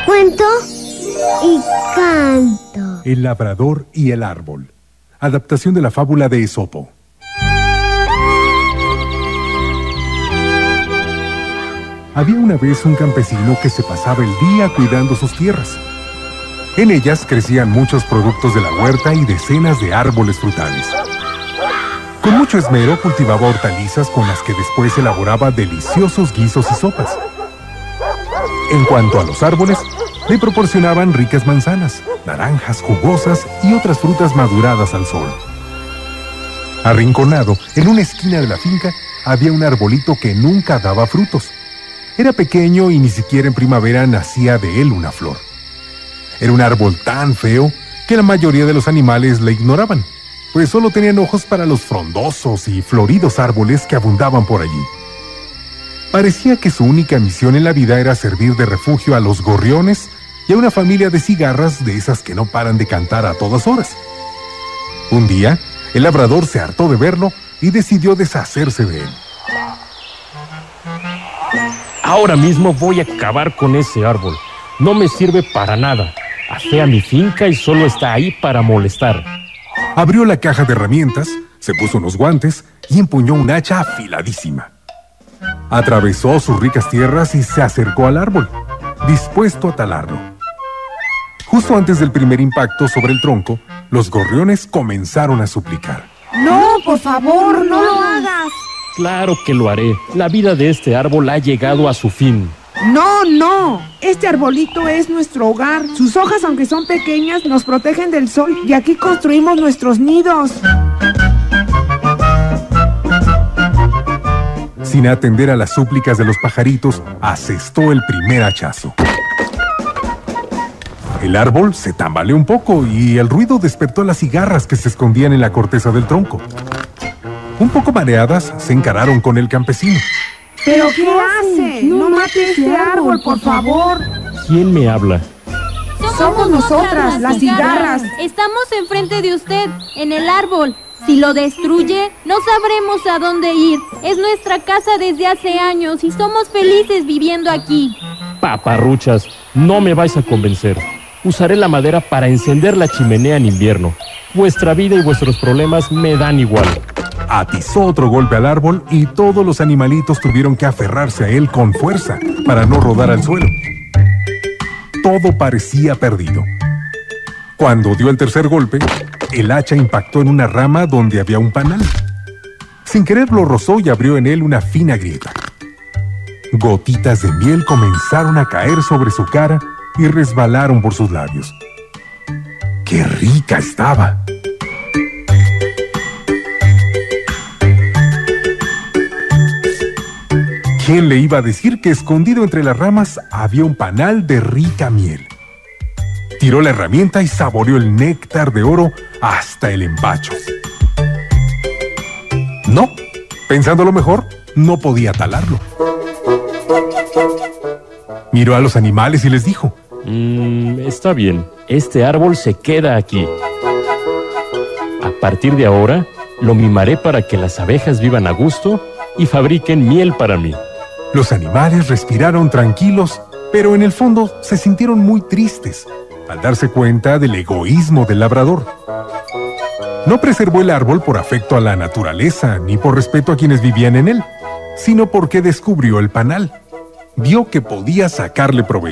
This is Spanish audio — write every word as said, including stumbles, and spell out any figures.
Cuento y canto. El labrador y el árbol. Adaptación de la fábula de Esopo. Había una vez un campesino que se pasaba el día cuidando sus tierras. En ellas crecían muchos productos de la huerta y decenas de árboles frutales. Con mucho esmero cultivaba hortalizas con las que después elaboraba deliciosos guisos y sopas. En cuanto a los árboles, le proporcionaban ricas manzanas, naranjas jugosas y otras frutas maduradas al sol. Arrinconado, en una esquina de la finca, había un arbolito que nunca daba frutos. Era pequeño y ni siquiera en primavera nacía de él una flor. Era un árbol tan feo que la mayoría de los animales le ignoraban, pues solo tenían ojos para los frondosos y floridos árboles que abundaban por allí. Parecía que su única misión en la vida era servir de refugio a los gorriones y a una familia de cigarras de esas que no paran de cantar a todas horas. Un día, el labrador se hartó de verlo y decidió deshacerse de él. Ahora mismo voy a acabar con ese árbol. No me sirve para nada. Afea mi finca y solo está ahí para molestar. Abrió la caja de herramientas, se puso unos guantes y empuñó un hacha afiladísima. Atravesó sus ricas tierras y se acercó al árbol, dispuesto a talarlo. Justo antes del primer impacto sobre el tronco, los gorriones comenzaron a suplicar. ¡No, por favor, no lo hagas! Claro que lo haré. La vida de este árbol ha llegado a su fin. ¡No, no! Este arbolito es nuestro hogar. Sus hojas, aunque son pequeñas, nos protegen del sol y aquí construimos nuestros nidos. Sin atender a las súplicas de los pajaritos, asestó el primer hachazo. El árbol se tambaleó un poco y el ruido despertó a las cigarras que se escondían en la corteza del tronco. Un poco mareadas, se encararon con el campesino. ¿Pero qué hace? No mate este árbol, por favor. ¿Quién me habla? Somos nosotras, las cigarras. Estamos enfrente de usted, en el árbol. Si lo destruye, no sabremos a dónde ir. Es nuestra casa desde hace años y somos felices viviendo aquí. Paparruchas, no me vais a convencer. Usaré la madera para encender la chimenea en invierno. Vuestra vida y vuestros problemas me dan igual. Atizó otro golpe al árbol y todos los animalitos tuvieron que aferrarse a él con fuerza para no rodar al suelo. Todo parecía perdido. Cuando dio el tercer golpe, el hacha impactó en una rama donde había un panal. Sin querer lo rozó y abrió en él una fina grieta. Gotitas de miel comenzaron a caer sobre su cara y resbalaron por sus labios. ¡Qué rica estaba! ¿Quién le iba a decir que escondido entre las ramas había un panal de rica miel? Tiró la herramienta y saboreó el néctar de oro hasta el empacho. No, pensándolo mejor, no podía talarlo. Miró a los animales y les dijo: Mmm, está bien, este árbol se queda aquí. A partir de ahora, lo mimaré para que las abejas vivan a gusto y fabriquen miel para mí. Los animales respiraron tranquilos, pero en el fondo se sintieron muy tristes al darse cuenta del egoísmo del labrador. No preservó el árbol por afecto a la naturaleza ni por respeto a quienes vivían en él, sino porque descubrió el panal. Vio que podía sacarle provecho.